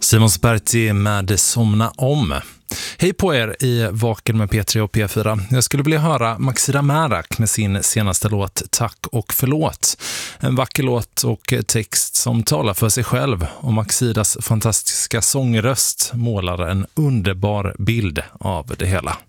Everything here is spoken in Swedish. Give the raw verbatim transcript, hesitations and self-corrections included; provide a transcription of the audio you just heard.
Simon Sperti med Somna om. Hej på er i Vaken med P tre och P fyra. Jag skulle vilja höra Maxida Märak med sin senaste låt Tack och förlåt. En vacker låt och text som talar för sig själv, och Maxidas fantastiska sångröst målar en underbar bild av det hela.